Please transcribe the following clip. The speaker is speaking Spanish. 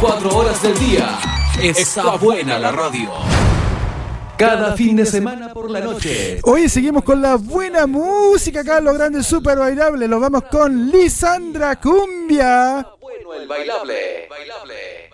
24 horas del día. Está buena la radio. Cada fin de semana por la noche. Hoy seguimos con la buena música acá, los grandes super bailables. Los vamos con Lisandra Cumbia. Bueno, el bailable.